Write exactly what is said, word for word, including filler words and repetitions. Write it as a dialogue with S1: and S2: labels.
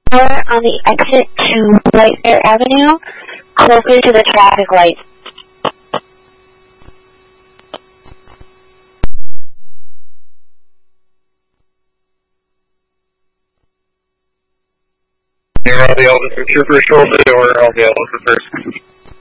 S1: on the exit to White Bear Avenue, closer to the traffic light.
S2: You're on the officer trooper shoulder or on the officer first?